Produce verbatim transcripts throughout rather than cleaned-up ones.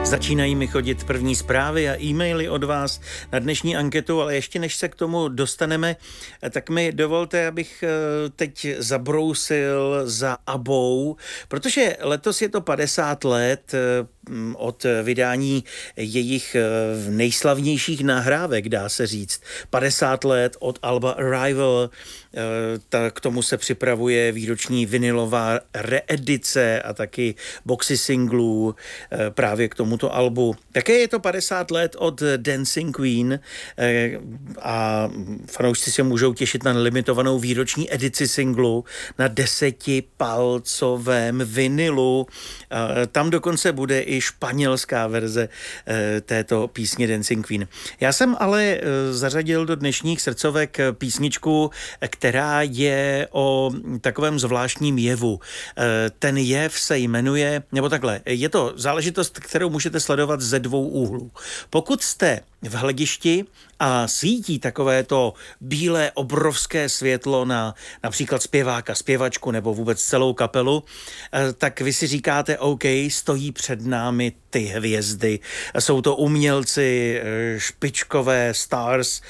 Začínají mi chodit první zprávy a e-maily od vás na dnešní anketu, ale ještě než se k tomu dostaneme, tak mi dovolte, abych teď zabrousil za ABBou, protože letos je to padesát let od vydání jejich nejslavnějších nahrávek, dá se říct. padesát let od alba Arrival, tak k tomu se připravuje výroční vinilová reedice a taky boxy singlů právě k tomuto albu. Také je to padesát let od Dancing Queen a fanoušci se můžou těšit na limitovanou výroční edici singlu na desetipalcovém vinilu. Tam dokonce bude i španělská verze této písně Dancing Queen. Já jsem ale zařadil do dnešních srdcovek písničku, která je o takovém zvláštním jevu. Ten jev se jmenuje, nebo takhle, je to záležitost, kterou můžete sledovat ze dvou úhlů. Pokud jste v hledišti a svítí takovéto bílé obrovské světlo na například zpěváka, zpěvačku nebo vůbec celou kapelu, tak vy si říkáte, OK, stojí před námi ty hvězdy. Jsou to umělci, špičkové stars,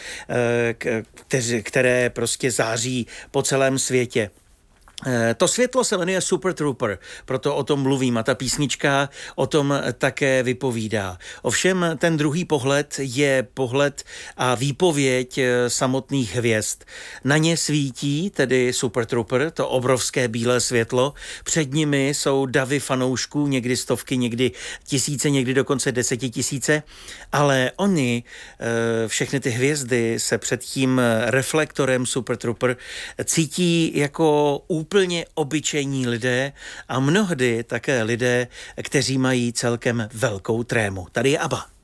které prostě září po celém světě. To světlo se jmenuje Super Trooper, proto o tom mluvím a ta písnička o tom také vypovídá. Ovšem ten druhý pohled je pohled a výpověď samotných hvězd. Na ně svítí tedy Super Trooper, to obrovské bílé světlo. Před nimi jsou davy fanoušků, někdy stovky, někdy tisíce, někdy dokonce desetitisíce, ale oni, všechny ty hvězdy se před tím reflektorem Super Trooper cítí jako úplně obyčejní lidé a mnohdy také lidé, kteří mají celkem velkou trému. Tady je ABBA.